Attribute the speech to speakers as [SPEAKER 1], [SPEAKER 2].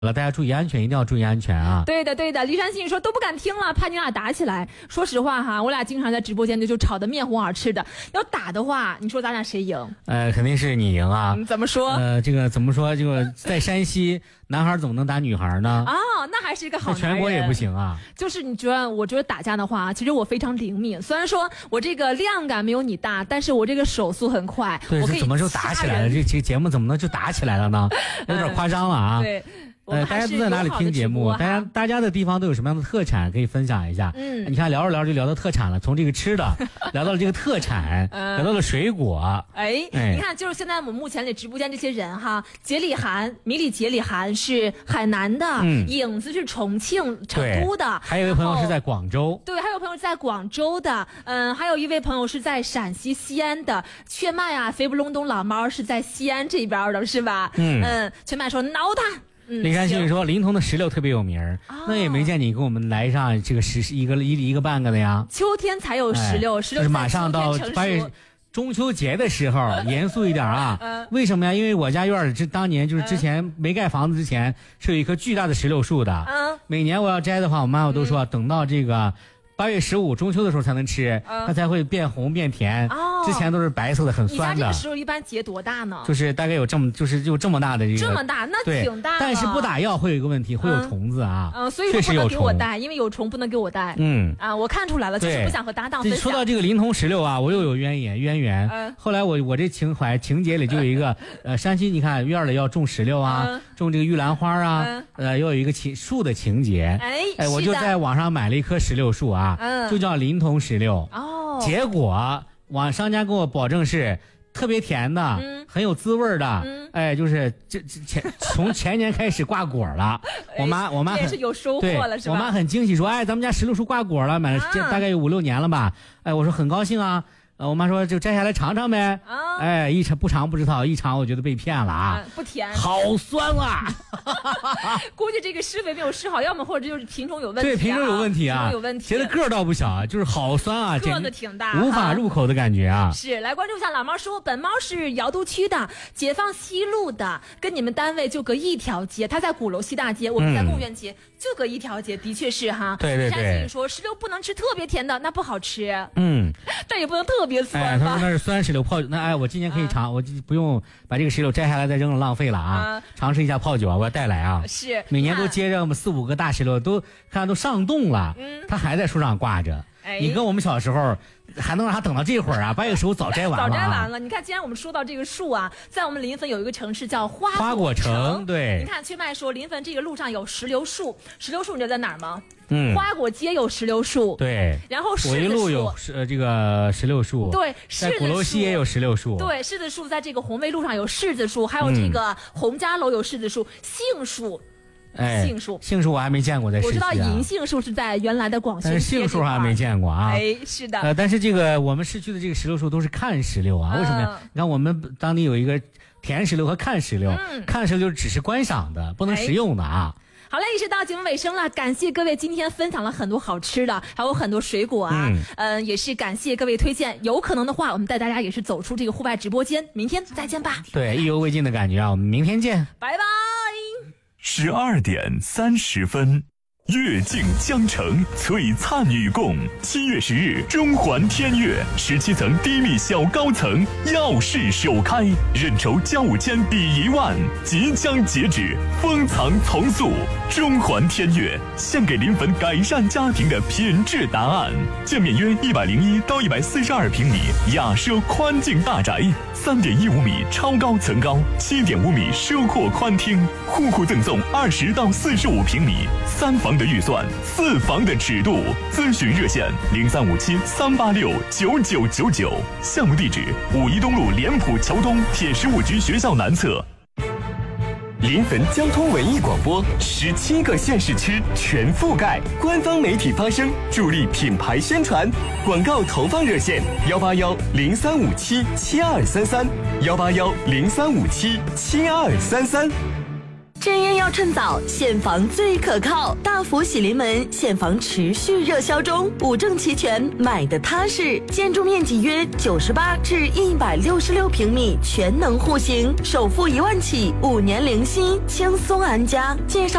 [SPEAKER 1] 大家注意安全，一定要注意安全啊！
[SPEAKER 2] 对的，对的。李山信说都不敢听了，怕你俩打起来。说实话哈，我俩经常在直播间就吵得面红耳赤的。要打的话，你说咱俩谁赢？
[SPEAKER 1] 肯定是你赢啊！
[SPEAKER 2] 怎么说？
[SPEAKER 1] 这个怎么说？这个在山西，男孩怎么能打女孩呢？
[SPEAKER 2] 啊，那还是一个好男人。
[SPEAKER 1] 全国也不行啊！
[SPEAKER 2] 就是我觉得打架的话，其实我非常灵敏。虽然说我这个量感没有你大，但是我这个手速很快。
[SPEAKER 1] 对，
[SPEAKER 2] 我可以
[SPEAKER 1] 怎么就打起来了？这节目怎么能就打起来了呢？有点夸张了啊！
[SPEAKER 2] 对。
[SPEAKER 1] 大家都在哪里听节目？大家的地方都有什么样的特产可以分享一下？你看聊着聊着就聊到特产了，从这个吃的聊到了这个特产，聊到了水果。
[SPEAKER 2] 你看，就是现在我们目前的直播间这些人哈，杰里涵、米里杰里涵是海南的，影子是重庆、成都的，
[SPEAKER 1] 还有一位朋友是在广州，
[SPEAKER 2] 对，还有朋友是在广州的，还有一位朋友是在陕西西安的，雀麦啊，肥不隆咚老猫是在西安这边的，是吧？雀麦说挠他。
[SPEAKER 1] 李山新说临潼的石榴特别有名那也没见你给我们来上这个一个半个的呀。
[SPEAKER 2] 秋天才有石榴，石榴
[SPEAKER 1] 就是马上到8月中秋节的时候，严肃一点啊。为什么呀？因为我家院里当年就是之前没盖房子之前是有一棵巨大的石榴树的。每年我要摘的话，我妈我都说等到这个8月15中秋的时候才能吃，它才会变红变甜。之前都是白色的，很酸的。
[SPEAKER 2] 你家这个石榴一般结多大呢？
[SPEAKER 1] 就是大概有这么大的这个。
[SPEAKER 2] 这么大，那挺大。
[SPEAKER 1] 但是不打药会有一个问题，会有虫子啊。
[SPEAKER 2] 所以说不能给我带，因为有虫不能给我带。我看出来了，就是不想和搭档分享。
[SPEAKER 1] 说到这个临潼石榴啊，我又有渊源。后来我这情节里就有一个山西，你看院里要种石榴啊，种这个玉兰花啊，要有一个树的情节。我就在网上买了一棵石榴树啊，就叫临潼石榴。结果商家跟我保证是特别甜的，很有滋味的。就是从前年开始挂果了。我妈
[SPEAKER 2] 也是有收获了，是吧？
[SPEAKER 1] 我妈很惊喜说，咱们家石榴树挂果了，买了大概有5、6年了吧。我说很高兴啊。我妈说就摘下来尝尝呗。一尝不尝不知道，一尝我觉得被骗了啊。
[SPEAKER 2] 不甜，
[SPEAKER 1] 好酸啊。
[SPEAKER 2] 估计这个施肥没有施好，要么或者就是品种有问题。
[SPEAKER 1] 对，品种有问题啊。结的个儿倒不小啊，就是好酸啊，
[SPEAKER 2] 个子挺大，
[SPEAKER 1] 无法入口的感觉啊。
[SPEAKER 2] 是，来关注一下老猫说，本猫是瑶都区的，解放西路的，跟你们单位就隔一条街，他在鼓楼西大街，我们在贡院街，就隔一条街，的确是哈。
[SPEAKER 1] 对。
[SPEAKER 2] 山西说石榴不能吃特别甜的，那不好吃。但也不能特别酸
[SPEAKER 1] 吧。他说那是酸石榴泡，那我今年可以尝，我不用把这个石榴摘下来再扔了，浪费了啊。尝试一下泡酒啊，我要带来啊。
[SPEAKER 2] 是，
[SPEAKER 1] 每年都接着4、5个大石榴，都上冻了，它还在树上挂着。你跟我们小时候还能让它等到这会儿啊？8月15早摘完了。
[SPEAKER 2] 早摘完了。你看，既然我们说到这个树啊，在我们临汾有一个城市叫花果城。
[SPEAKER 1] 对。
[SPEAKER 2] 你看，雀麦说临汾这个路上有石榴树，石榴树你知道在哪儿吗？花果街有石榴树。
[SPEAKER 1] 对。
[SPEAKER 2] 然后
[SPEAKER 1] 柿子路有这个石榴树。
[SPEAKER 2] 对。
[SPEAKER 1] 在鼓楼西也有石榴树。
[SPEAKER 2] 对，柿子树在这个红卫路上有柿子树，还有这个洪家楼有柿子树，杏树。杏树我还没见过，在我知道银杏树是在原来的广西，
[SPEAKER 1] 但是杏树还没见过啊。
[SPEAKER 2] 是的。
[SPEAKER 1] 但是这个我们市区的这个石榴树都是看石榴啊。为什么呀？你看我们当地有一个甜石榴和看石榴，看石榴只是观赏的，不能食用的啊。
[SPEAKER 2] 好嘞，也是到节目尾声了，感谢各位今天分享了很多好吃的，还有很多水果啊。也是感谢各位推荐，有可能的话，我们带大家也是走出这个户外直播间，明天再见吧。
[SPEAKER 1] 对，意犹未尽的感觉啊，我们明天见，
[SPEAKER 2] 拜拜。
[SPEAKER 3] 12点30分，月镜江城，璀璨与共。7月10日，中环天悦17层低密小高层耀世首开，认筹交5千抵1万，即将截止，封藏从速。中环天悦献给临汾改善家庭的品质答案。建面约101到142平米雅奢宽净大宅，3.15米超高层高，7.5米奢阔宽厅，户赠送20到45平米，3房的预算，4房的尺度。咨询热线0357-386-9999，项目地址5一东路莲浦桥东铁15局学校南侧。临汾交通文艺广播17个县市区全覆盖，官方媒体发声，助力品牌宣传。广告投放热线181-0357-7233，181-0357-7233。
[SPEAKER 4] 真烟要趁早，现房最可靠。大福喜临门，现房持续热销中，5证齐全，买的踏实。建筑面积约98至166平米，全能户型，首付1万起，5年零息，轻松安家。介绍